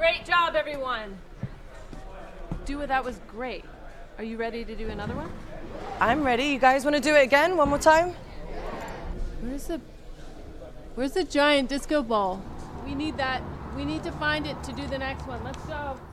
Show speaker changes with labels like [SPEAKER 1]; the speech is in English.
[SPEAKER 1] Great job, everyone. Dua, that was great. Are you ready to do another one?
[SPEAKER 2] I'm ready. You guys want to do it again? One more time?
[SPEAKER 1] Where's the giant disco ball? We need that. We need to find it to do the next one. Let's go.